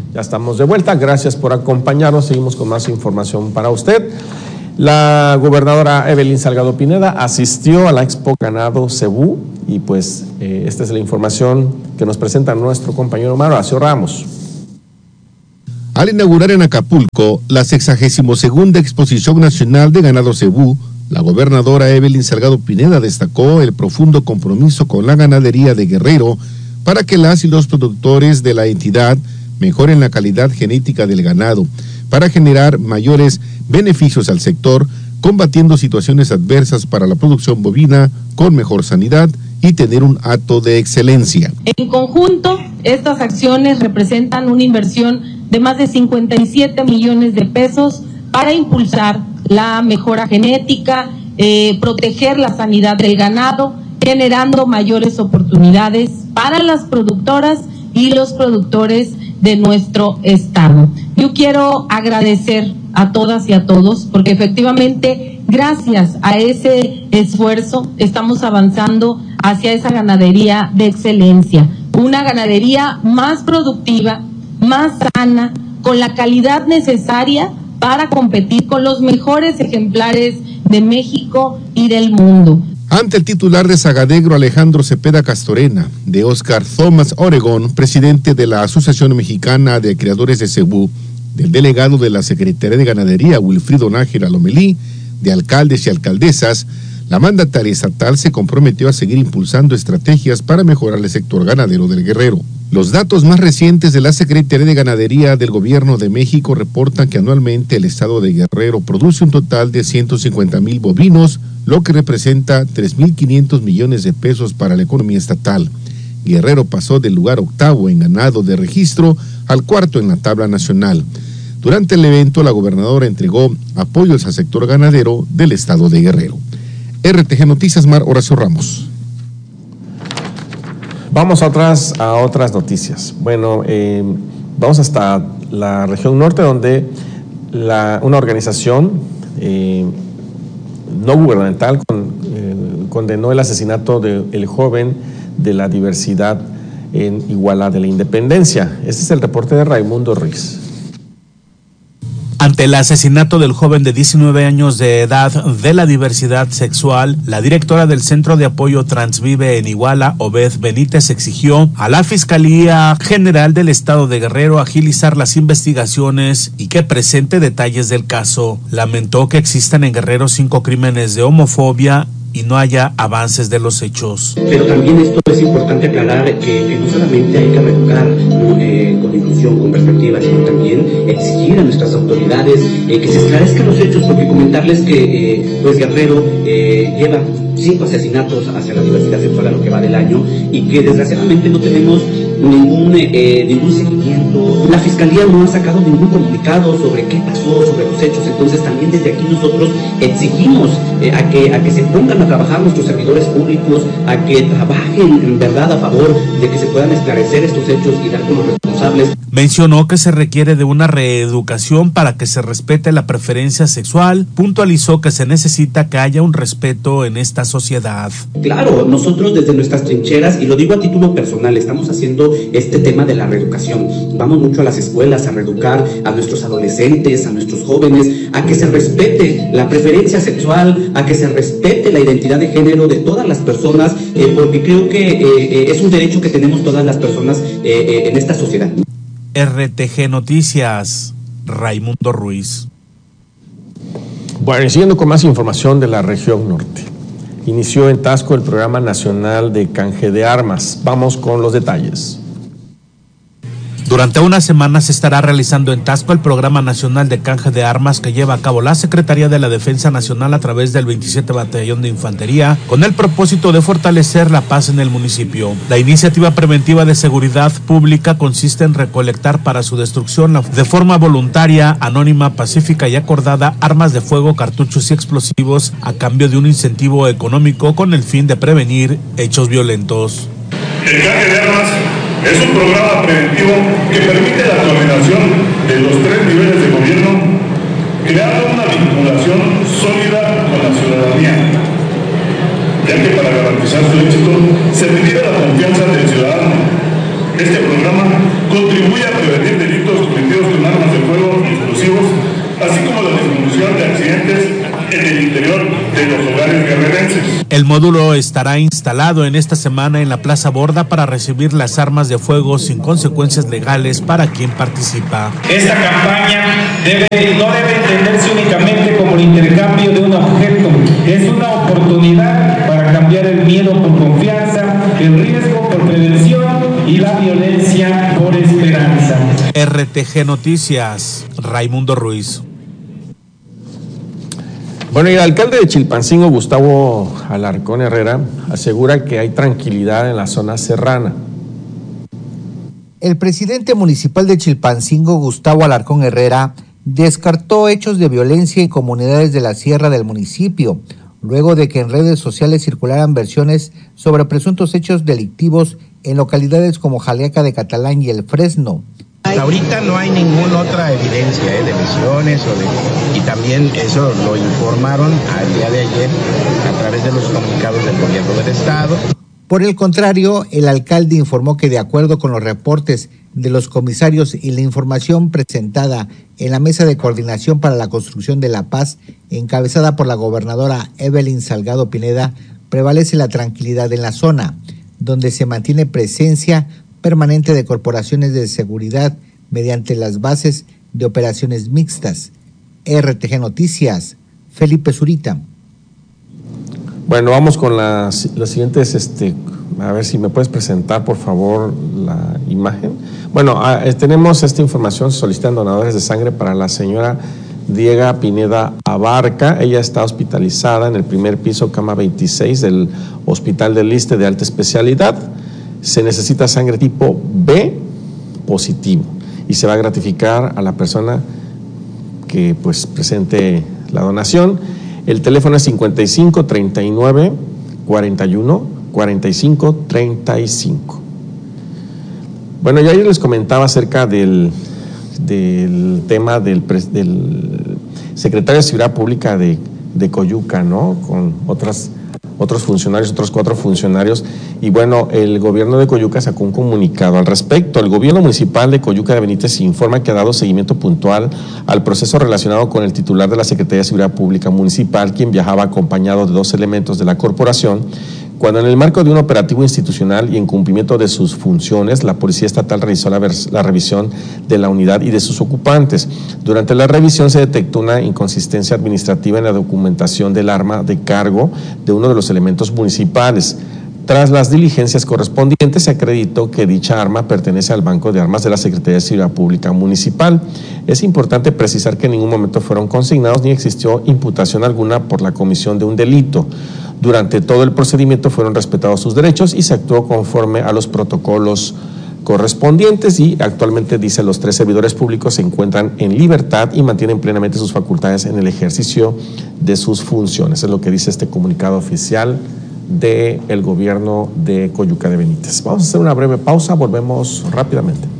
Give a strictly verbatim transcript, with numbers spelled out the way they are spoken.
Ya estamos de vuelta, gracias por acompañarnos, seguimos con más información para usted. La gobernadora Evelyn Salgado Pineda asistió a la Expo Ganado Cebú y pues eh, esta es la información que nos presenta nuestro compañero Horacio Ramos. Al inaugurar en Acapulco la sexagésima segunda Exposición Nacional de Ganado Cebú, la gobernadora Evelyn Salgado Pineda destacó el profundo compromiso con la ganadería de Guerrero para que las y los productores de la entidad mejoren la calidad genética del ganado, para generar mayores beneficios al sector, combatiendo situaciones adversas para la producción bovina con mejor sanidad y tener un hato de excelencia. En conjunto, estas acciones representan una inversión de más de cincuenta y siete millones de pesos para impulsar la mejora genética, eh, proteger la sanidad del ganado, generando mayores oportunidades para las productoras y los productores de nuestro estado. Yo quiero agradecer a todas y a todos porque efectivamente gracias a ese esfuerzo estamos avanzando hacia esa ganadería de excelencia, una ganadería más productiva, más sana, con la calidad necesaria para competir con los mejores ejemplares de México y del mundo. Ante el titular de Sagadegro, Alejandro Cepeda Castorena, de Oscar Thomas Oregón, presidente de la Asociación Mexicana de Criadores de Cebú, del delegado de la Secretaría de Ganadería, Wilfrido Nájera Lomelí, de alcaldes y alcaldesas, la mandataria estatal se comprometió a seguir impulsando estrategias para mejorar el sector ganadero del Guerrero. Los datos más recientes de la Secretaría de Ganadería del Gobierno de México reportan que anualmente el estado de Guerrero produce un total de ciento cincuenta mil bovinos, lo que representa tres mil quinientos millones de pesos para la economía estatal. Guerrero pasó del lugar octavo en ganado de registro al cuarto en la tabla nacional. Durante el evento, la gobernadora entregó apoyos al sector ganadero del estado de Guerrero. R T G Noticias, Mar Horacio Ramos. Vamos a otras, a otras noticias. Bueno, eh, vamos hasta la región norte, donde la, una organización eh, no gubernamental con, eh, condenó el asesinato del joven de la diversidad en Iguala de la Independencia. Este es el reporte de Raimundo Ruiz. Ante el asesinato del joven de diecinueve años de edad de la diversidad sexual, la directora del Centro de Apoyo Transvive en Iguala, Obed Benítez, exigió a la Fiscalía General del Estado de Guerrero agilizar las investigaciones y que presente detalles del caso. Lamentó que existan en Guerrero cinco crímenes de homofobia y no haya avances de los hechos. Pero también esto es importante aclarar que, que no solamente hay que reeducar eh, con inclusión, con perspectiva, sino también exigir a nuestras autoridades eh, que se esclarezcan los hechos, porque comentarles que eh, pues Guerrero eh, lleva cinco asesinatos hacia la diversidad sexual a lo que va del año y que desgraciadamente no tenemos ningún eh, ningún seguimiento. La Fiscalía no ha sacado ningún comunicado sobre qué pasó, sobre los hechos. Entonces también desde aquí nosotros exigimos eh, a que a que se pongan a trabajar nuestros servidores públicos, a que trabajen en verdad a favor de que se puedan esclarecer estos hechos y dar con los responsables. Mencionó que se requiere de una reeducación para que se respete la preferencia sexual. Puntualizó que se necesita que haya un respeto en esta sociedad. Claro, nosotros desde nuestras trincheras, y lo digo a título personal, estamos haciendo este tema de la reeducación. Vamos mucho a las escuelas a reeducar a nuestros adolescentes, a nuestros jóvenes, a que se respete la preferencia sexual, a que se respete la identidad de género de todas las personas, eh, porque creo que eh, eh, es un derecho que tenemos todas las personas eh, eh, en esta sociedad. R T G Noticias, Raimundo Ruiz. Bueno, y siguiendo con más información de la región norte. Inició en Taxco el Programa Nacional de Canje de Armas. Vamos con los detalles. Durante una semana se estará realizando en Taxco el Programa Nacional de Canje de Armas que lleva a cabo la Secretaría de la Defensa Nacional a través del veintisiete Batallón de Infantería, con el propósito de fortalecer la paz en el municipio. La iniciativa preventiva de seguridad pública consiste en recolectar para su destrucción de forma voluntaria, anónima, pacífica y acordada armas de fuego, cartuchos y explosivos a cambio de un incentivo económico con el fin de prevenir hechos violentos. El canje de armas es un programa preventivo que permite la coordinación de los tres niveles de gobierno, creando una vinculación sólida con la ciudadanía, ya que para garantizar su éxito se requiere la confianza del ciudadano, Este programa contribuye a prevenir delitos cometidos con armas de fuego y explosivos, así como la disminución de accidentes en el interior de los hogares guerrerenses. El módulo estará instalado en esta semana en la Plaza Borda para recibir las armas de fuego sin consecuencias legales para quien participa. Esta campaña debe, no debe entenderse únicamente como el intercambio de un objeto, es una oportunidad para cambiar el miedo por confianza, el riesgo por prevención y la violencia por esperanza. R T G Noticias, Raimundo Ruiz. Bueno, y el alcalde de Chilpancingo, Gustavo Alarcón Herrera, asegura que hay tranquilidad en la zona serrana. El presidente municipal de Chilpancingo, Gustavo Alarcón Herrera, descartó hechos de violencia en comunidades de la sierra del municipio, luego de que en redes sociales circularan versiones sobre presuntos hechos delictivos en localidades como Jaliaca de Catalán y El Fresno. Hasta ahorita no hay ninguna otra evidencia ¿eh? de lesiones o de, y también eso lo informaron al día de ayer a través de los comunicados del gobierno del estado. Por el contrario, el alcalde informó que de acuerdo con los reportes de los comisarios y la información presentada en la Mesa de Coordinación para la Construcción de la Paz, encabezada por la gobernadora Evelyn Salgado Pineda, prevalece la tranquilidad en la zona, donde se mantiene presencia permanente de corporaciones de seguridad mediante las bases de operaciones mixtas. R T G Noticias, Felipe Zurita. Bueno, vamos con las, las siguientes, este, a ver si me puedes presentar, por favor, la imagen. Bueno, eh, tenemos esta información, solicitan donadores de sangre para la señora Diega Pineda Abarca. Ella está hospitalizada en el primer piso, cama veintiséis del Hospital del Iste de alta especialidad. Se necesita sangre tipo B positivo y se va a gratificar a la persona que pues presente la donación. El teléfono es cincuenta y cinco, treinta y nueve, cuarenta y uno, cuarenta y cinco, treinta y cinco. Bueno, ya ayer les comentaba acerca del, del tema del, del secretario de Seguridad Pública de, de Coyuca, ¿no? Con otras otros funcionarios, otros cuatro funcionarios, y bueno, el gobierno de Coyuca sacó un comunicado al respecto. El gobierno municipal de Coyuca de Benítez informa que ha dado seguimiento puntual al proceso relacionado con el titular de la Secretaría de Seguridad Pública Municipal, quien viajaba acompañado de dos elementos de la corporación, cuando en el marco de un operativo institucional y en cumplimiento de sus funciones, la Policía Estatal realizó la, la revisión de la unidad y de sus ocupantes. Durante la revisión se detectó una inconsistencia administrativa en la documentación del arma de cargo de uno de los elementos municipales. Tras las diligencias correspondientes, se acreditó que dicha arma pertenece al Banco de Armas de la Secretaría de Seguridad Pública Municipal. Es importante precisar que en ningún momento fueron consignados ni existió imputación alguna por la comisión de un delito. Durante todo el procedimiento fueron respetados sus derechos y se actuó conforme a los protocolos correspondientes, y actualmente, dice, los tres servidores públicos se encuentran en libertad y mantienen plenamente sus facultades en el ejercicio de sus funciones. Es lo que dice este comunicado oficial del gobierno de Coyuca de Benítez. Vamos a hacer una breve pausa, volvemos rápidamente.